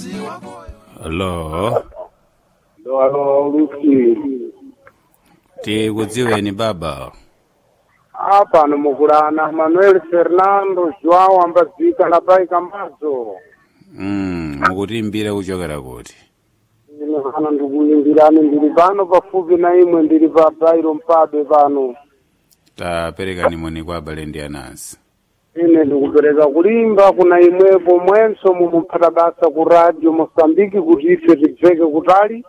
Hello. Hello, Lucy. Tikudziweni baba. Hapa nomugulana Manuel Fernando João ambadzika na pai Kamazo. Mukutimbira kuchokera kuti. Ine hana ndikuyimbirani ndili pano pafupi na imwe ndili pa Bairo Mpabe pano. Taperekani moni kwa abale ndi anansi. Ine ndikupereka kulimba kuna imwepo mwenso mumupata basa ku radio Mosambiki kuti ife tibveke kutali.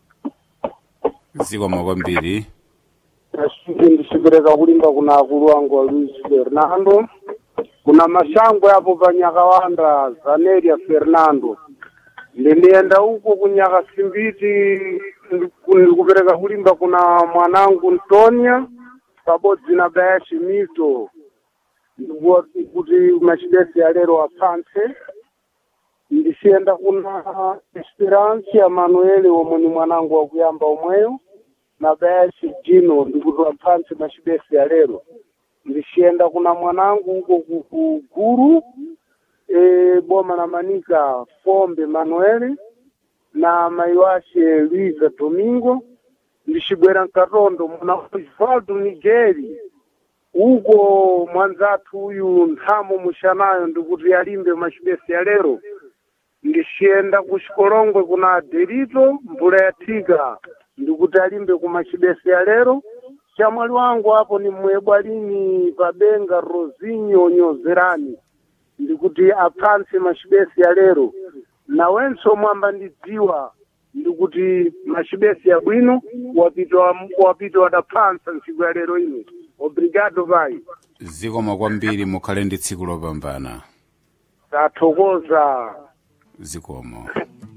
Zikomo kwambiri. Ndisipereka kulimba kuna akulu wangu wa Luis Fernando. Kuna mashango yapo pa Nyakawanda Zaneria Fernando. Ndinienda huko kunyaka Simbiti ndikupereka kulimba kuna mwanangu Antonia pabodzi na Bayashi Mito. Kuti machidesi ya lero apante. Ndisienda kuna Esperance ya Manuele omwe ni mwanangu wa kuyamba omweyo na Bayashi Jino ndikuti apante machidesi ya lero. Ndisienda kuna mwanangu huko kuguru boma na manika Fombe Manuele na maiwashe Luisa Domingo. Ndishibwera Nkatondo mwana Osvaldo Nigeri uko mwanzatu huyu Nthamo Mushanayo ndikuti alimbe machibesi ya lero. Ndishienda kuShikolongwe kuna Adelito Mbula ya Tiga ndikuti alimbe kumachibesi ya lero. Chamwali wangu hapo ni mwebwalini Pabenga Rozinho Nyozerani ndikuti aphanse machibesi ya lero. Na wenso mwamba ndidziwa ndikuti machibesi ya bwino wapita wadaphansa ntsiku ya lero ino. Obrigado vai. Zikomo kwambiri mukhale ndi tsiku lopambana. Tathokoza. Zikomo.